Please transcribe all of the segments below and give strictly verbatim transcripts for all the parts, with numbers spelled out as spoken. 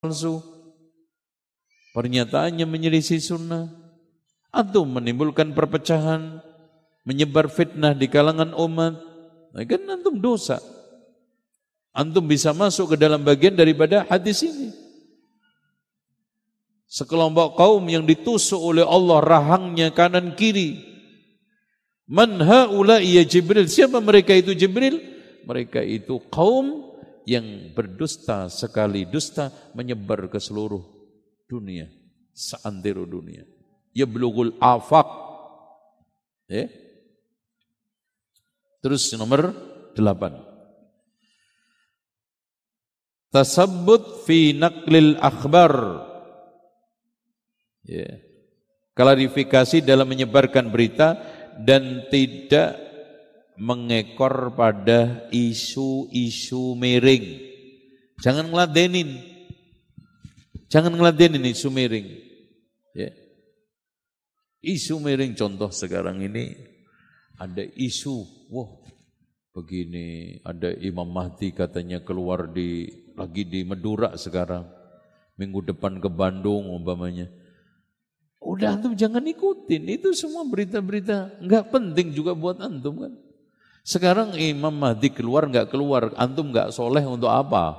palsu, pernyataannya menyelisih sunnah, antum menimbulkan perpecahan, menyebar fitnah di kalangan umat, nah, kan antum dosa. Antum bisa masuk ke dalam bagian daripada hadis ini. Sekelompok kaum yang ditusuk oleh Allah rahangnya kanan kiri. Man haula'i ya Jibril? Siapa mereka itu Jibril? Mereka itu kaum yang berdusta sekali dusta menyebar ke seluruh dunia, seantero dunia. Yablughul afaq. Ya. Terus nomor delapan. Tasabbut fi naqlil akhbar. Ya. Klarifikasi dalam menyebarkan berita dan tidak mengekor pada isu-isu miring. Jangan ngeladenin. Jangan ngeladenin isu miring. Ya. Isu miring contoh sekarang ini ada isu, wah begini, ada Imam Mahdi katanya keluar di lagi di Madura sekarang. Minggu depan ke Bandung umpamanya. Udah antum jangan ikutin, itu semua berita-berita enggak penting juga buat antum kan. Sekarang Imam Mahdi keluar enggak keluar, antum enggak soleh untuk apa?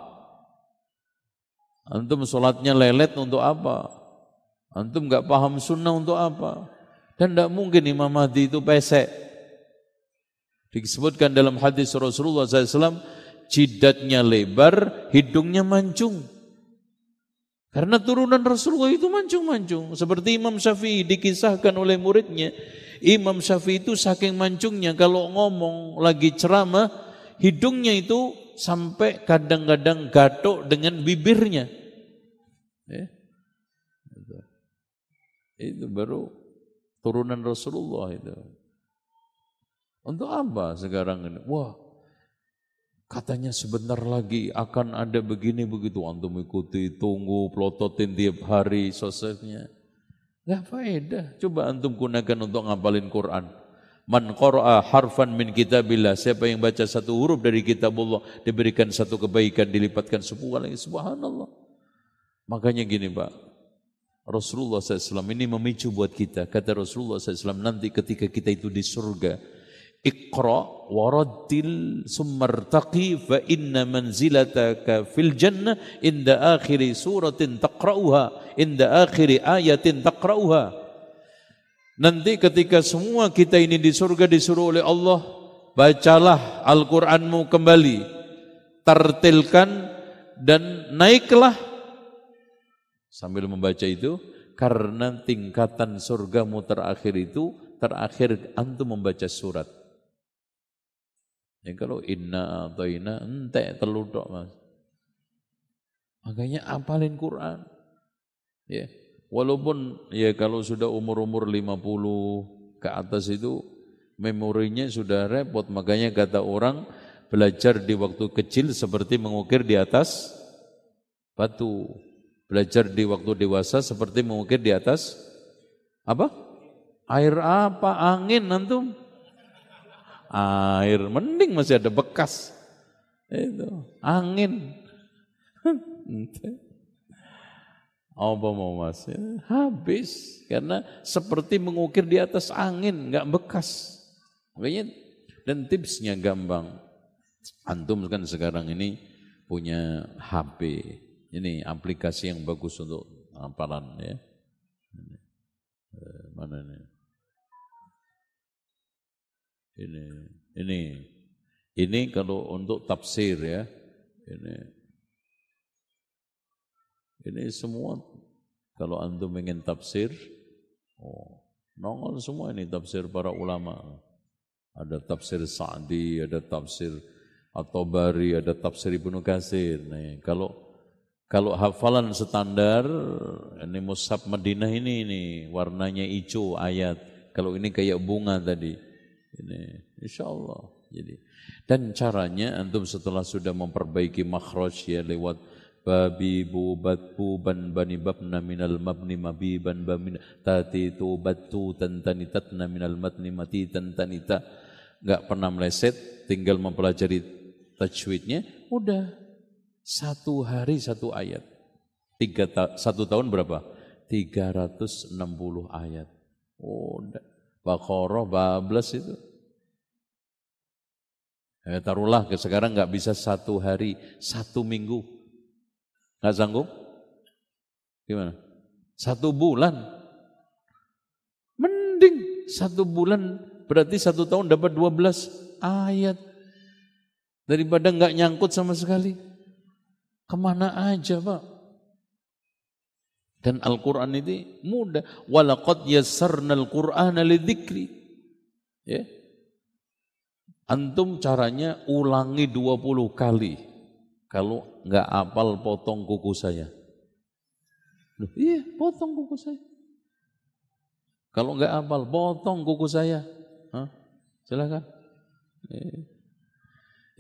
Antum sholatnya lelet untuk apa? Antum enggak paham sunnah untuk apa? Dan enggak mungkin Imam Mahdi itu pesek. Disebutkan dalam hadis Rasulullah shallallahu alaihi wasallam, jidatnya lebar, hidungnya mancung. Karena turunan Rasulullah itu mancung-mancung. Seperti Imam Syafi'i dikisahkan oleh muridnya. Imam Syafi'i itu saking mancungnya kalau ngomong lagi ceramah, hidungnya itu sampai kadang-kadang gatuk dengan bibirnya. Ya. Itu. itu baru turunan Rasulullah itu. Untuk apa sekarang ini? Wah, katanya sebentar lagi akan ada begini begitu, antum ikuti, tunggu, plototin tiap hari sosesnya. Enggak faedah. Coba antum gunakan untuk ngapalin Quran. Man qara'a harfan min kitabillah, siapa yang baca satu huruf dari kitabullah diberikan satu kebaikan dilipatkan sepuluh kali. Subhanallah. Makanya gini Pak, Rasulullah shallallahu alaihi wasallam ini memicu buat kita. Kata Rasulullah shallallahu alaihi wasallam, nanti ketika kita itu di surga, Iqra waradil summartaqi fa inna manzilataka fil jannah inda akhiri suratin taqra'uha inda akhiri ayatin taqra'uha. Nanti ketika semua kita ini di surga disuruh oleh Allah, bacalah Al-Qur'anmu kembali, tartilkan dan naiklah sambil membaca itu, karena tingkatan surgamu terakhir itu terakhir antum membaca surat. Ya kalau inna ata'ina entek telu tok Mas. Makanya apalin Quran. Ya. Walaupun ya kalau sudah umur-umur lima puluh ke atas itu memorinya sudah repot, makanya kata orang belajar di waktu kecil seperti mengukir di atas batu. Belajar di waktu dewasa seperti mengukir di atas apa? Air apa? Angin antum? Air, mending masih ada bekas. Itu, angin. Apa mau Mas? Habis, karena seperti mengukir di atas angin, enggak bekas. Makanya, dan tipsnya gampang. Antum kan sekarang ini punya H P. Ini aplikasi yang bagus untuk hafalan ya. Mana ini? Ini, ini, ini kalau untuk tafsir ya, ini, ini semua kalau antum ingin tafsir, oh, nongol semua ini tafsir para ulama. Ada tafsir Sa'di, ada tafsir At-Tabari, ada tafsir Ibnu Katsir. Nah, kalau kalau hafalan standar, ini Mushaf Madinah ini, ini warnanya hijau ayat. Kalau ini kayak bunga tadi. Ini insyaallah. Jadi dan caranya antum setelah sudah memperbaiki makhraj ya lewat babi bu batbu ban bani babna minal mabni mabiban bamin tati tu batu tantani tatna minal matni mati tantanita, enggak pernah meleset, tinggal mempelajari tajwidnya, udah satu hari satu ayat. Tiga ta satu tahun berapa? tiga ratus enam puluh ayat. Oh, Baqarah bablas itu. Ya, taruhlah ke sekarang nggak bisa satu hari, satu minggu. Nggak sanggup? Gimana? Satu bulan. Mending satu bulan berarti satu tahun dapat dua belas ayat. Daripada nggak nyangkut sama sekali. Kemana aja Pak? Dan Al-Quran itu mudah. Walaqad yassarnal Qur'ana lidzikri. Ya. Antum caranya ulangi dua puluh kali. Kalau nggak hafal potong kuku saya. Loh, iya, potong kuku saya. Kalau nggak hafal potong kuku saya. Hah? Silakan. Eh.